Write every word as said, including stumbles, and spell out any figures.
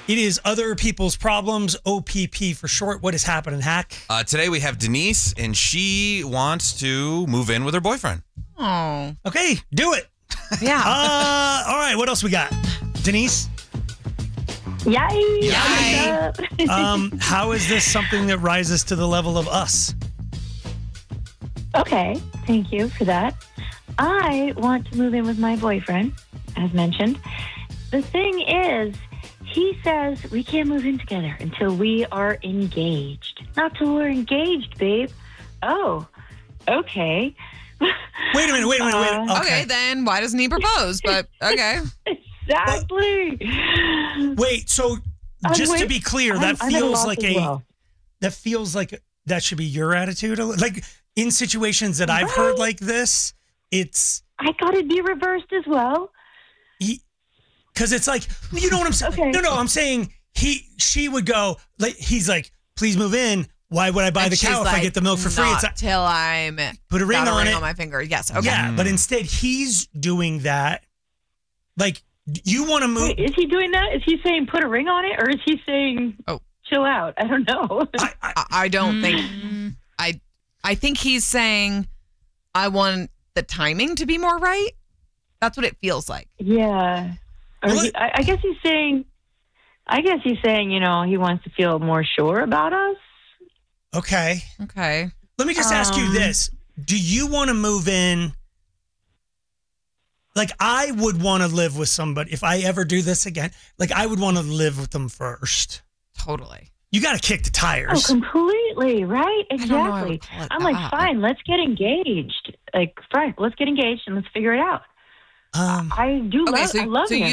It is Other People's Problems, O P P for short. What is happening, Hack? Uh, today we have Denise, and she wants to move in with her boyfriend. Oh. Okay, do it. Yeah. Uh, all right, what else we got? Denise? Yay! Yay. Um, how is this something that rises to the level of us? Okay, thank you for that. I want to move in with my boyfriend, as mentioned. The thing is, he says we can't move in together until we are engaged. Not till we're engaged, babe. Oh, okay. Wait a minute, wait a minute, wait a minute. Uh, Okay. then why doesn't he propose? But okay. Exactly. Wait, so I'm just to wait- be clear, I'm- that I'm at a feels loss like as a well. that feels like that should be your attitude. Like in situations that I've heard Right. like this, it's I got it be reversed as well. because it's like, you know what I'm saying? Okay. No, no, I'm saying he she would go like he's like, please move in. Why would I buy And the she's cow if I like, get the milk for free? Not It's like, till I'm put a ring got a on ring it. on my finger. Yes. Okay. Yeah, but instead he's doing that. Like you want to move. Wait, is he doing that? Is he saying put a ring on it, or is he saying Oh. chill out? I don't know. I, I, I, I don't think I. I think he's saying I want the timing to be more right. That's what it feels like. Yeah. Or Well, he, it- I, I guess he's saying, I guess he's saying, you know, he wants to feel more sure about us. okay. Okay. Let me just ask you Um, this: do you want to move in? Like I would want to live with somebody if I ever do this again. Like I would want to live with them first. Totally. You got to kick the Oh, tires. completely, right? I don't know I Exactly. would call it I'm like, that. fine, let's get engaged. Like, fine, let's get engaged and let's figure it out. Um, I do Okay, love, so- I love so him. you